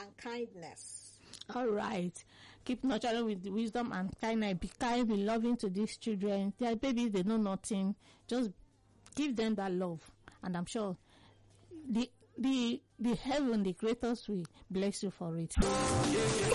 and kindness. All right. Keep nurturing with wisdom and kindness. Be kind, be loving to these children. They are babies, they know nothing. Just give them that love. And I'm sure the heaven, the creators will bless you for it.